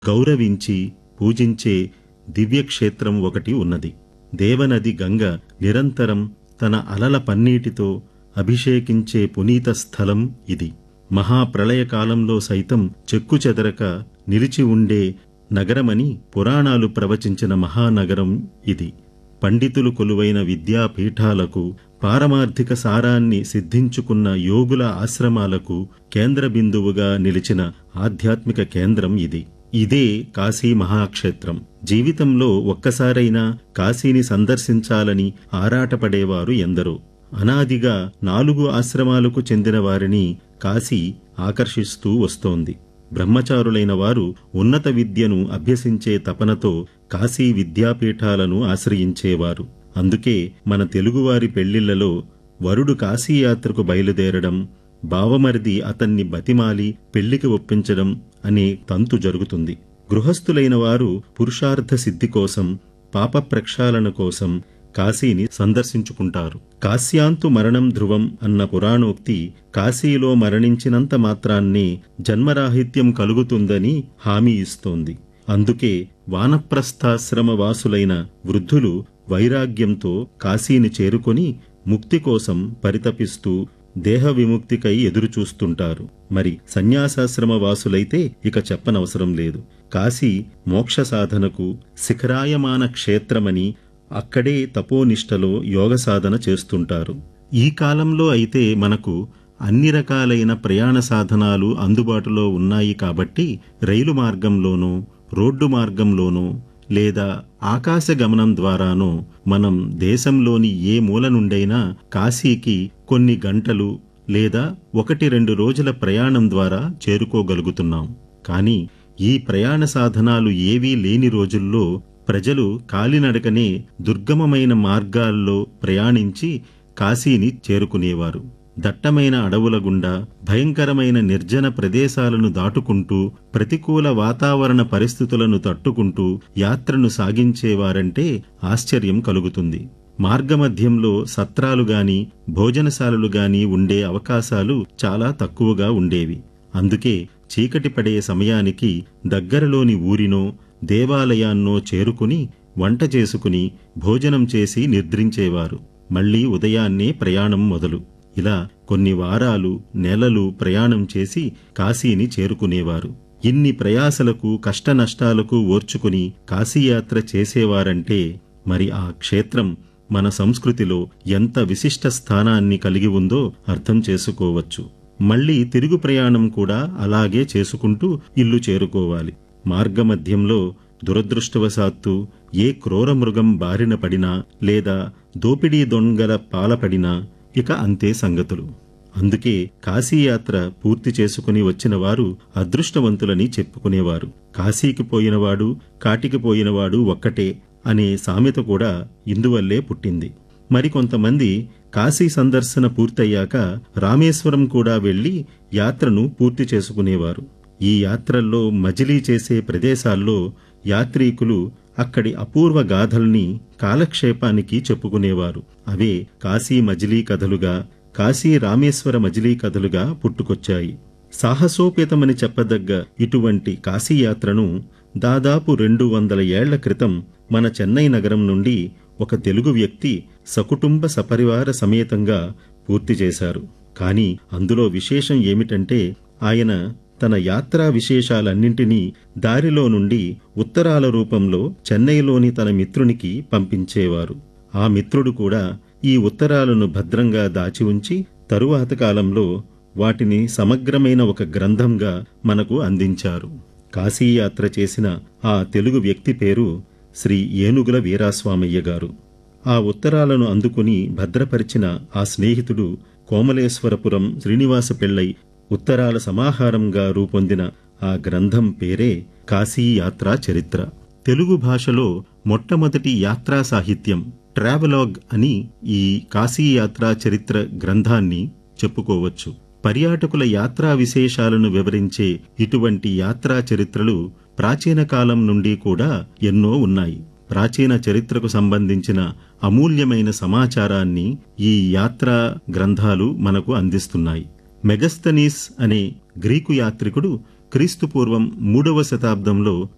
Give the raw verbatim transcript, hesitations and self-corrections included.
గౌరవించి పూజించే దివ్యక్షేత్రం ఒకటి ఉన్నది. దేవనది గంగ నిరంతరం తన అలల పన్నీటితో అభిషేకించే పునీత స్థలం ఇది. మహాప్రళయకాలంలో సైతం చెక్కుచెదరక నిలిచి ఉండే నగరమని పురాణాలు ప్రవచించిన మహానగరం ఇది. పండితులు కొలువైన విద్యాపీఠాలకు, పారమార్థిక సారాన్ని సిద్ధించుకున్న యోగుల ఆశ్రమాలకు కేంద్ర బిందువుగా నిలిచిన ఆధ్యాత్మిక కేంద్రం ఇది. ఇదే కాశీ మహాక్షేత్రం. జీవితంలో ఒక్కసారైనా కాశీని సందర్శించాలని ఆరాటపడేవారు ఎందరో. అనాదిగా నాలుగు ఆశ్రమాలకు చెందిన వారిని కాశీ ఆకర్షిస్తూ వస్తోంది. బ్రహ్మచారులైన వారు ఉన్నత విద్యను అభ్యసించే తపనతో కాశీ విద్యాపీఠాలను ఆశ్రయించేవారు. అందుకే మన తెలుగువారి పెళ్లిళ్లలో వరుడు కాశీయాత్రకు బయలుదేరడం, బావమరిది అతన్ని బతిమాలి పెళ్లికి ఒప్పించడం అనే తంతు జరుగుతుంది. గృహస్థులైన వారు పురుషార్థ సిద్ధి కోసం, పాప ప్రక్షాళన కోసం కాశీని సందర్శించుకుంటారు. కాశ్యాంతు మరణం ధ్రువం అన్న పురాణోక్తి కాశీలో మరణించినంత మాత్రాన్నే జన్మరాహిత్యం కలుగుతుందని హామీ ఇస్తోంది. అందుకే వానప్రస్థాశ్రమ వాసులైన వృద్ధులు వైరాగ్యంతో కాశీని చేరుకొని ముక్తి కోసం పరితపిస్తూ దేహ విముక్తికై ఎదురుచూస్తుంటారు. మరి సన్యాసాశ్రమ వాసులైతే ఇక చెప్పనవసరం లేదు. కాశీ మోక్ష సాధనకు శిఖరాయమాన క్షేత్రమని అక్కడే తపోనిష్టలో యోగ సాధన చేస్తుంటారు. ఈ కాలంలో అయితే మనకు అన్ని రకాలైన ప్రయాణ సాధనాలు అందుబాటులో ఉన్నాయి కాబట్టి రైలు మార్గంలోనో, రోడ్డు మార్గంలోనో లేదా ఆకాశ గమనం ద్వారానో మనం దేశంలోని ఏ మూల నుండైనా కాశీకి కొన్ని గంటలు లేదా ఒకటి రెండు రోజుల ప్రయాణం ద్వారా చేరుకోగలుగుతున్నాం. కానీ ఈ ప్రయాణ సాధనాలు ఏవీ లేని రోజుల్లో ప్రజలు కాలినడకనే దుర్గమమైన మార్గాల్లో ప్రయాణించి కాశీని చేరుకునేవారు. దట్టమైన అడవుల గుండా భయంకరమైన నిర్జన ప్రదేశాలను దాటుకుంటూ ప్రతికూల వాతావరణ పరిస్థితులను తట్టుకుంటూ యాత్రను సాగించేవారంటే ఆశ్చర్యం కలుగుతుంది. మార్గమధ్యంలో సత్రాలు గాని, భోజనశాలలు గాని ఉండే అవకాశాలు చాలా తక్కువగా ఉండేవి. అందుకే చీకటి పడే సమయానికి దగ్గరలోని ఊరినో, దేవాలయాన్నో చేరుకుని వంట చేసుకుని భోజనం చేసి నిద్రించేవారు. మళ్లీ ఉదయాన్నే ప్రయాణం మొదలు. ఇలా కొన్ని వారాలు, నెలలు ప్రయాణం చేసి కాశీని చేరుకునేవారు. ఇన్ని ప్రయాసలకు, కష్టనష్టాలకు ఓర్చుకుని కాశీయాత్ర చేసేవారంటే మరి ఆ క్షేత్రం మన సంస్కృతిలో ఎంత విశిష్ట స్థానాన్ని కలిగి ఉందో అర్థం చేసుకోవచ్చు. మళ్లీ తిరుగు ప్రయాణం కూడా అలాగే చేసుకుంటూ ఇల్లు చేరుకోవాలి. మార్గమధ్యంలో దురదృష్టవశాత్తు ఏ క్రూరమృగం బారిన పడినా లేదా దోపిడీ దొంగల పాలపడినా ఇక అంతే సంగతులు. అందుకే కాశీయాత్ర పూర్తి చేసుకుని వచ్చిన వారు అదృష్టవంతులని చెప్పుకునేవారు. కాశీకి పోయినవాడు, కాటికి పోయినవాడు ఒక్కటే అనే సామెత కూడా ఇందువల్లే పుట్టింది. మరికొంతమంది కాశీ సందర్శన పూర్తయ్యాక రామేశ్వరం కూడా వెళ్లి యాత్రను పూర్తి చేసుకునేవారు. ఈ యాత్రల్లో మజిలీ చేసే ప్రదేశాల్లో యాత్రీకులు అక్కడి అపూర్వ గాథల్ని కాలక్షేపానికి చెప్పుకునేవారు. అవే కాశీ మజిలీ కథలుగా, కాశీ రామేశ్వర మజిలీ కథలుగా పుట్టుకొచ్చాయి. సాహసోపేతమని చెప్పదగ్గ ఇటువంటి కాశీయాత్రను దాదాపు రెండు వందల ఏళ్ల క్రితం మన చెన్నై నగరం నుండి ఒక తెలుగు వ్యక్తి సకుటుంబ సపరివార సమేతంగా పూర్తి చేశారు. కానీ అందులో విశేషం ఏమిటంటే ఆయన తన యాత్రా విశేషాలన్నింటినీ దారిలో నుండి ఉత్తరాల రూపంలో చెన్నైలోని తన మిత్రునికి పంపించేవారు. ఆ మిత్రుడు కూడా ఈ ఉత్తరాలను భద్రంగా దాచి ఉంచి తరువాత కాలంలో వాటిని సమగ్రమైన ఒక గ్రంథంగా మనకు అందించారు. కాశీయాత్ర చేసిన ఆ తెలుగు వ్యక్తి పేరు శ్రీ ఏనుగుల వీరాస్వామయ్య గారు. ఆ ఉత్తరాలను అందుకుని భద్రపరిచిన ఆ స్నేహితుడు కోమలేశ్వరపురం శ్రీనివాస పిళ్ళై ఉత్తరాల సమాహారంగా రూపొందిన ఆ గ్రంథం పేరే కాశీయాత్రా చరిత్ర. తెలుగు భాషలో మొట్టమొదటి యాత్రా సాహిత్యం ట్రావెలాగ్ అని ఈ కాశీయాత్రా చరిత్ర గ్రంథాన్ని చెప్పుకోవచ్చు. పర్యాటకుల యాత్రా విశేషాలను వివరించే ఇటువంటి యాత్రా చరిత్రలు ప్రాచీన కాలం నుండి కూడా ఎన్నో ఉన్నాయి. ప్రాచీన చరిత్రకు సంబంధించిన అమూల్యమైన సమాచారాన్ని ఈ యాత్రా గ్రంథాలు మనకు అందిస్తున్నాయి. మెగస్తనీస్ అనే గ్రీకు యాత్రికుడు క్రీస్తుపూర్వం మూడవ శతాబ్దంలో